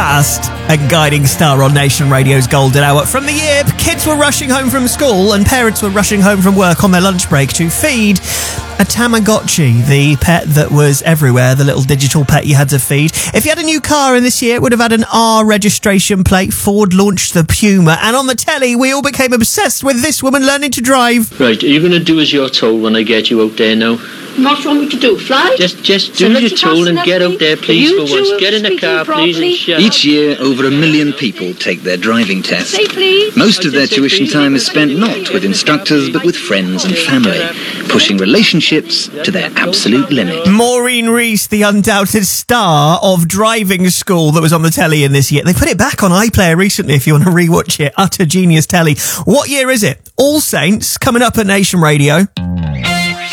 past a guiding star on Nation Radio's Golden Hour. From the year kids were rushing home from school and parents were rushing home from work on their lunch break to feed a Tamagotchi, the pet that was everywhere, the little digital pet you had to feed. If you had a new car in this year, it would have had an R registration plate. Ford launched the Puma. And on the telly, we all became obsessed with this woman learning to drive. Right, are you going to do as you're told when I get you out there now? What do you want me to do, fly? Just do as you're told and get out there, please, for once. Get in the car, please, and shut up. Each year, over 1 million people take their driving test. Say please. Most of their tuition time is spent not with instructors, but with friends and family, pushing relationships to their absolute limit. Maureen Rees, the undoubted star of Driving School that was on the telly in this year. They put it back on iPlayer recently if you want to rewatch it. Utter genius telly. What year is it? All Saints, coming up at Nation Radio.